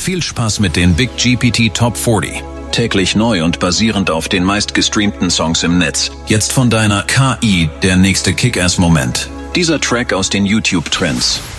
viel Spaß mit den Big GPT Top 40. Täglich neu und basierend auf den meistgestreamten Songs im Netz. Jetzt von deiner KI der nächste Kick-Ass-Moment. Dieser Track aus den YouTube-Trends.